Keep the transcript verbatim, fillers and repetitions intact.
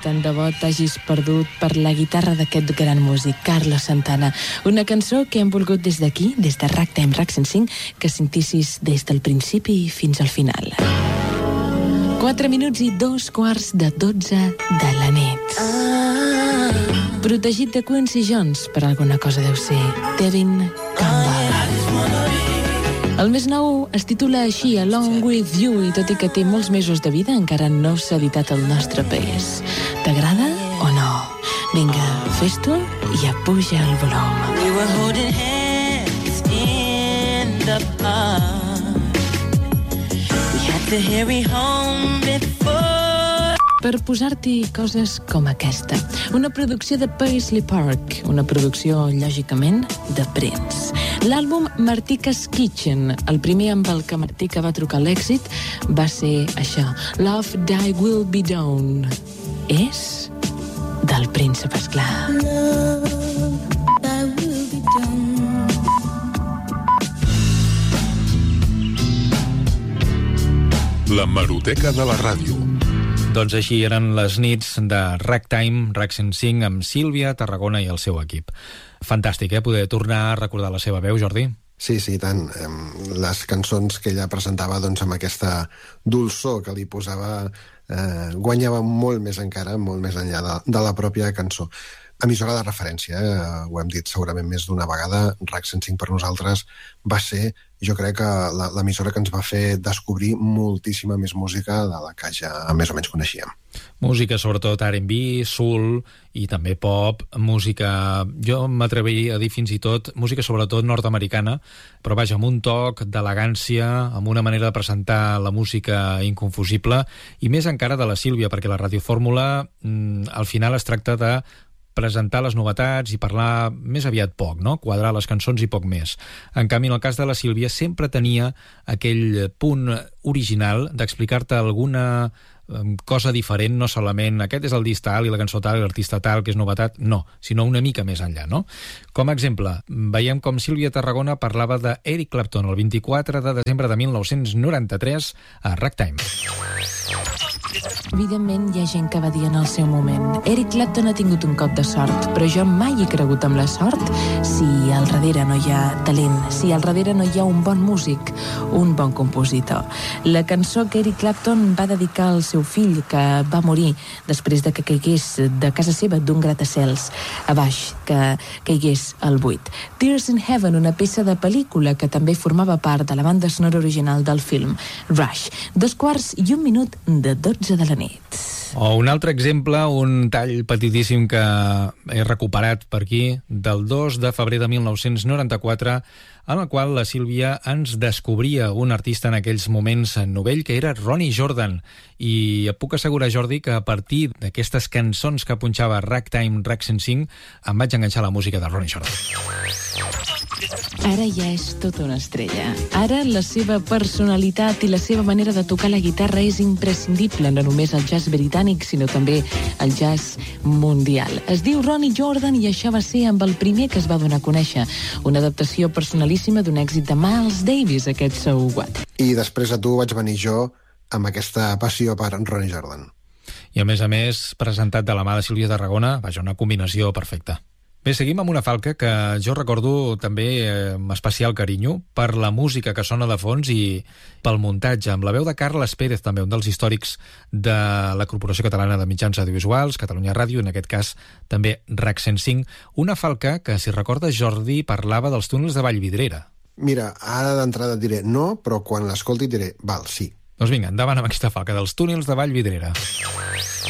tant de bo t'hagis perdut per la guitarra d'aquest gran músic, Carlos Santana. Una cançó que hem volgut des d'aquí, des de Ragtime RAC cent cinc, que sentissis des del principi fins al final. Quatre minuts i dos quarts de dotze de la nit. Protegit de Quincy Jones, per alguna cosa deu ser, Tevin Campbell. El més nou es titula així, Along With You, i tot i que té molts mesos de vida, encara no s'ha editat al nostre país. T'agrada o no? Vinga, fes-t'ho i apuja el volum. We were holding hands in the park. We had to hurry home before. Per posar-t'hi coses com aquesta. Una producció de Paisley Park, una producció, lògicament, de Prince. L'àlbum Martika's Kitchen, el primer amb el que Martika va trucar l'èxit, va ser això, Love Thy Will Be Done. És del príncep, esclar. Love Thy Will Be Done. La Hemeroteca de la ràdio. Doncs així eren les nits de Ragtime RAC cent cinc amb Sílvia Tarragona i el seu equip. Fantàstic, eh? Poder tornar a recordar la seva veu, Jordi? Sí, sí, tant. Les cançons que ella presentava doncs, amb aquesta dolçor que li posava eh, guanyava molt més encara, molt més enllà de, de la pròpia cançó. Emissora de referència, eh? Ho hem dit segurament més d'una vegada, RAC cent cinc per nosaltres va ser, jo crec que l'emissora que ens va fer descobrir moltíssima més música de la que ja més o menys coneixíem. Música sobretot R and B, soul i també pop, música, jo m'atreviria a dir fins i tot, música sobretot nord-americana, però vaja, amb un toc d'elegància, amb una manera de presentar la música inconfusible, i més encara de la Sílvia, perquè la radiofórmula al final es tracta de presentar les novetats i parlar més aviat poc, no? Quadrar les cançons i poc més. En canvi, en el cas de la Sílvia, sempre tenia aquell punt original d'explicar-te alguna cosa diferent, no solament aquest és el disc tal i la cançó tal i l'artista tal, que és novetat, no, sinó una mica més enllà, no? Com a exemple, veiem com Sílvia Tarragona parlava de Eric Clapton el vint-i-quatre de desembre de mil nou-cents noranta-tres a Ragtime. Evidentment, hi ha gent que va dir en el seu moment Eric Clapton ha tingut un cop de sort, però jo mai he cregut en la sort si al darrere no hi ha talent, si al darrere no hi ha un bon músic, un bon compositor. La cançó que Eric Clapton va dedicar al seu fill, que va morir després de que caigués de casa seva d'un gratacels a baix, que caigués al buit. Tears in Heaven, una peça de pel·lícula que també formava part de la banda sonora original del film Rush. Dos quarts i un minut de dotze de la nit. O un altre exemple, un tall petitíssim que he recuperat per aquí, del dos de febrer de mil nou-cents noranta-quatre, en el qual la Sílvia ens descobria un artista en aquells moments novell, que era Ronnie Jordan. I et puc assegurar, Jordi, que a partir d'aquestes cançons que punxava Ragtime RAC cent cinc, em vaig enganxar a la música de Ronnie Jordan. Ara ja és tota una estrella. Ara la seva personalitat i la seva manera de tocar la guitarra és imprescindible, no només al jazz britànic, sinó també al jazz mundial. Es diu Ronnie Jordan i això va ser amb el primer que es va donar a conèixer, una adaptació personalíssima d'un èxit de Miles Davis, aquest So What. I després a tu vaig venir jo amb aquesta passió per Ronnie Jordan. I a més a més, presentat de la mà de Sílvia Tarragona, vaja, una combinació perfecta. Bé, seguim amb una falca que jo recordo també eh, amb especial carinyo per la música que sona de fons i pel muntatge, amb la veu de Carles Pérez, també un dels històrics de la Corporació Catalana de Mitjans Audiovisuals, Catalunya Ràdio, en aquest cas també RAC cent cinc, una falca que, si recordes, Jordi, parlava dels túnels de Vallvidrera. Mira, ara d'entrada et diré no, però quan l'escolti diré, val, sí. Doncs vinga, endavant amb aquesta falca dels túnels de Vallvidrera.